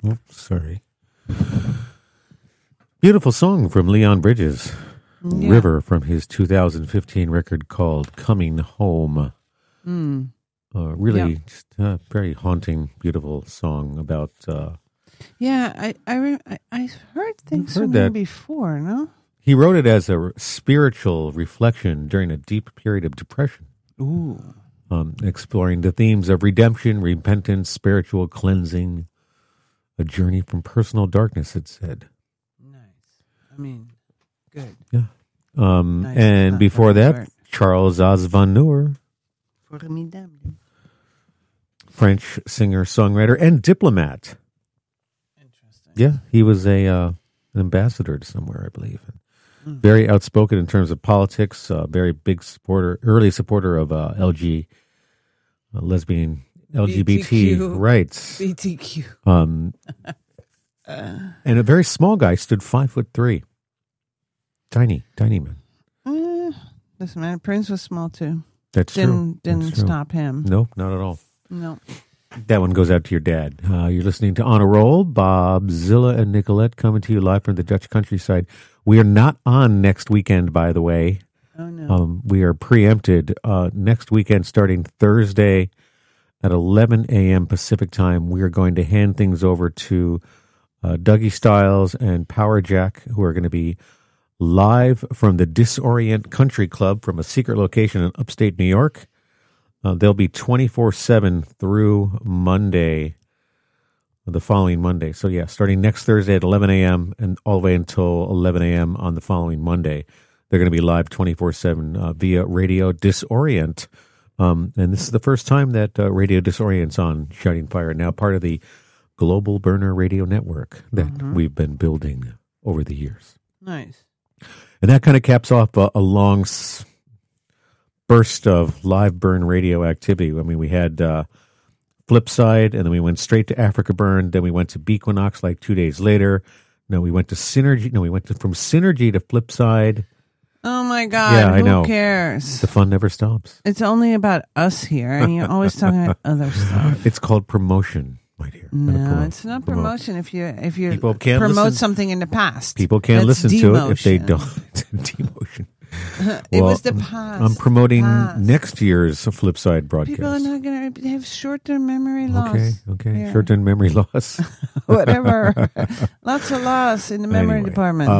Oops, sorry. Beautiful song from Leon Bridges. Yeah. River from his 2015 record called Coming Home. Really just a very haunting, beautiful song about... I've heard things from him before, no? He wrote it as a spiritual reflection during a deep period of depression. Ooh. Exploring the themes of redemption, repentance, spiritual cleansing, a journey from personal darkness, it said. Nice. I mean, good. Yeah. Nice. And before that, Charles Aznavour, Formidable. French singer, songwriter, and diplomat. Interesting. Yeah, he was an ambassador to somewhere, I believe. Very outspoken in terms of politics. Very big supporter, early supporter of lesbian LGBT BTQ. rights. BTQ. And a very small guy, stood 5'3". Tiny man. Listen, man, Prince was small too. That's true. Didn't That's true. stop him. No, not at all. No. That one goes out to your dad. You're listening to On a Roll. Bob, Zilla, and Nicolette coming to you live from the Dutch countryside. We are not on next weekend, by the way. Oh, no. We are preempted. Next weekend, starting Thursday at 11 a.m. Pacific time, we are going to hand things over to Dougie Styles and Power Jack, who are going to be live from the Disorient Country Club from a secret location in upstate New York. They'll be 24/7 through Monday, the following Monday. So, yeah, starting next Thursday at 11 a.m. and all the way until 11 a.m. on the following Monday. They're going to be live 24/7 via Radio Disorient. And this is the first time that Radio Disorient's on Shouting Fire, now part of the Global Burner Radio Network that we've been building over the years. Nice. And that kind of caps off a long burst of live burn radio activity. I mean, we had Flipside, and then we went straight to Africa Burn. Then we went to Bequinox like 2 days later. No, we went to Synergy. No, we went from Synergy to Flipside. Oh, my God. Yeah, I know. Who cares? The fun never stops. It's only about us here, and you're always talking about other stuff. It's called promotion, my dear. No, it's not promotion. If you People can't promote listen. something in the past, People can't That's listen to it if they demotion. don't. Demotion. It was the past. I'm promoting Past. next year's Flipside broadcast. People are not going to have short-term memory loss. Okay. Yeah. Short-term memory loss. Whatever. Lots of loss in the memory Anyway, department.